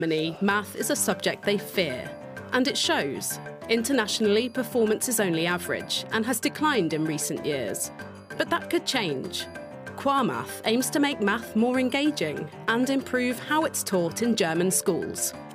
Germany, math is a subject they fear, and it shows. Internationally, performance is only average and has declined in recent years. But that could change. QuaMath aims to make math more engaging and improve how it's taught in German schools.